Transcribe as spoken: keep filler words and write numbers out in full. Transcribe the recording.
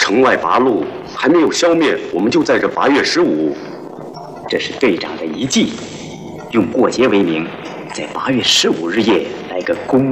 城外八路还没有消灭，我们就在这八月十五。 这是队长的遗计，用过节为名，在八月十五日夜来个公